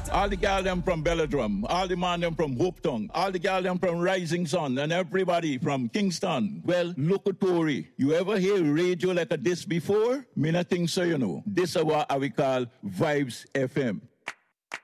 All the gal them from Belladrum, all the man them from Hopetown, all the gal them from Rising Sun, and everybody from Kingston. Well, look at Tory. You ever hear radio like a this before? Me not think so, you know. This is what we call Vibes FM.